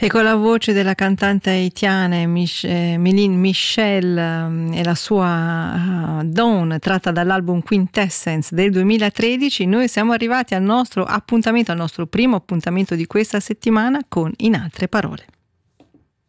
E con la voce della cantante haitiana Méline Michel e la sua Dawn, tratta dall'album Quintessence del 2013, noi siamo arrivati al nostro appuntamento, al nostro primo appuntamento di questa settimana con In altre parole.